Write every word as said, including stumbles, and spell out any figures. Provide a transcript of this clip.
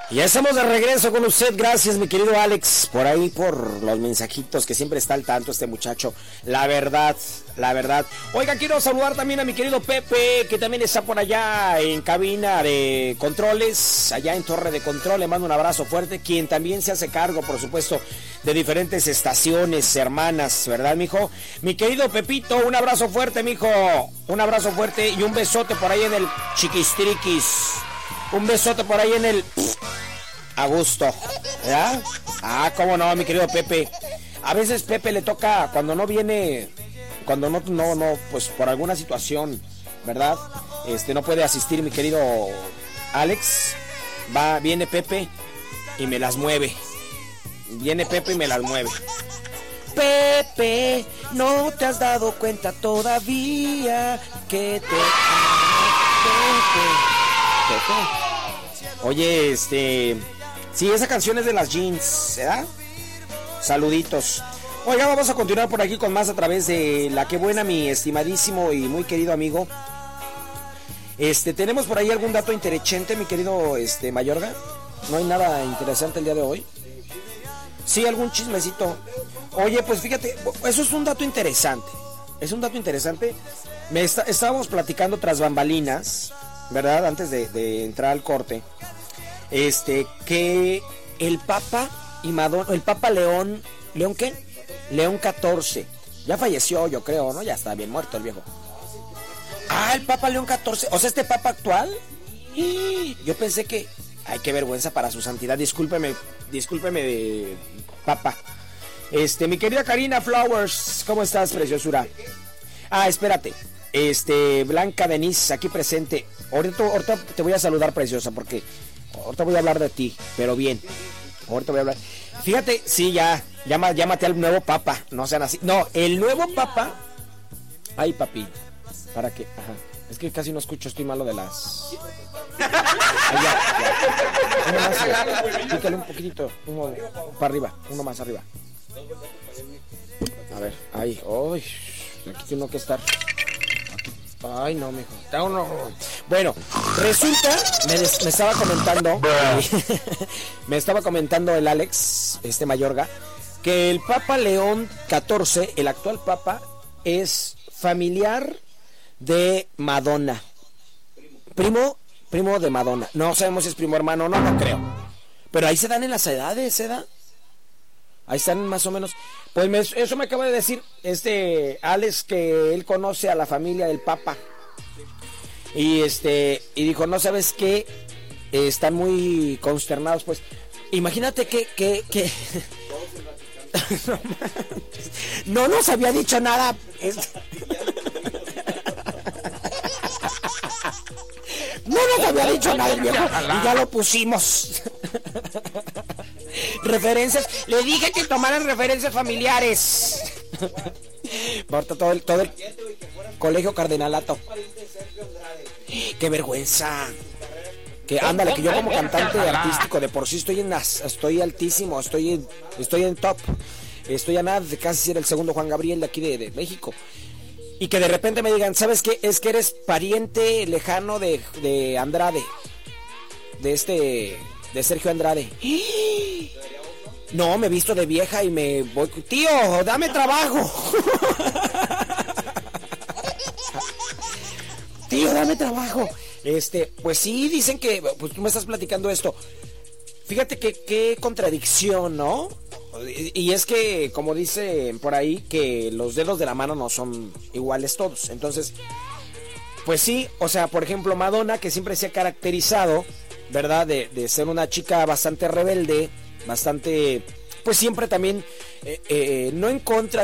Ya estamos de regreso con usted, gracias mi querido Alex, por ahí por los mensajitos que siempre está al tanto este muchacho, la verdad, la verdad. Oiga, quiero saludar también a mi querido Pepe, que también está por allá en cabina de controles, allá en Torre de Control, le mando un abrazo fuerte, quien también se hace cargo, por supuesto, de diferentes estaciones hermanas, ¿verdad, mijo? Mi querido Pepito, un abrazo fuerte, mijo, un abrazo fuerte y un besote por ahí en el chiquistriquis. Un besote por ahí en el... A gusto, ¿verdad? Ah, cómo no, mi querido Pepe. A veces Pepe le toca cuando no viene, cuando no, no, no, pues por alguna situación, ¿verdad? Este, no puede asistir mi querido Alex. Va, viene Pepe y me las mueve. Viene Pepe y me las mueve. Pepe, no te has dado cuenta todavía que te... Pepe. Pepe. Oye, este... Sí, esa canción es de las Jeans, ¿verdad? Saluditos. Oiga, vamos a continuar por aquí con más a través de La Que Buena, mi estimadísimo y muy querido amigo. Este, ¿tenemos por ahí algún dato interesante, mi querido este, Mayorga? ¿No hay nada interesante el día de hoy? Sí, algún chismecito. Oye, pues fíjate, eso es un dato interesante. Es un dato interesante. Me está, estábamos platicando tras bambalinas, ¿verdad? Antes de, de entrar al corte. Este, que el Papa y Madonna, el Papa León, ¿León qué? León catorce. Ya falleció, yo creo, ¿no? Ya está bien muerto el viejo. Ah, el Papa León catorce. O sea, este Papa actual. Yo pensé que... Ay, qué vergüenza para su santidad. Discúlpeme, discúlpeme de Papa. Este, mi querida Karina Flowers, ¿cómo estás, preciosura? Ah, espérate. Este, Blanca Denise, aquí presente. Ahorita, ahorita te voy a saludar, preciosa, porque ahorita voy a hablar de ti, pero bien. Ahorita voy a hablar. Fíjate, sí, ya, llama, llámate al nuevo Papa, no sean así. No, el nuevo Papa. Ay, papi, ¿para qué? Ajá. Es que casi no escucho, estoy malo de las... Ay, ya, ya. Uno más, pícale un poquitito, uno para arriba, uno más arriba. A ver, ahí, uy, aquí tengo que estar. Aquí. Ay, no, mijo. No, no. Bueno, resulta, me, des, me estaba comentando, me estaba comentando el Alex, este Mayorga, que el Papa León catorce, el actual Papa, es familiar de Madonna. Primo, primo de Madonna. No sabemos si es primo hermano, no, no creo. Pero ahí se dan en las edades, ¿se da? Ahí están más o menos. Pues me, eso me acaba de decir este Alex, que él conoce a la familia del Papa. Y este, y dijo, no sabes qué, eh, están muy consternados, pues. Imagínate que, que, que... no nos había dicho nada. Es... No nos había dicho nada el viejo y ya lo pusimos. Referencias, le dije que tomaran referencias familiares. Porta todo el, todo el colegio cardenalato. Qué vergüenza. Que ándale, que yo como cantante artístico de por sí estoy en las, estoy altísimo, estoy en, estoy en top. Estoy a nada de casi ser el segundo Juan Gabriel de aquí de, de México. Y que de repente me digan, ¿sabes qué? Es que eres pariente lejano de, de Andrade. De este... De Sergio Andrade. No, me he visto de vieja y me voy... Tío, dame trabajo. Tío, dame trabajo. Este, pues sí, dicen que... Pues tú me estás platicando esto. Fíjate que qué contradicción, ¿no? Y es que, como dice por ahí, que los dedos de la mano no son iguales todos. Entonces, pues sí, o sea, por ejemplo, Madonna, que siempre se ha caracterizado, ¿verdad? De, de ser una chica bastante rebelde, bastante, pues siempre también, eh, eh, no en contra,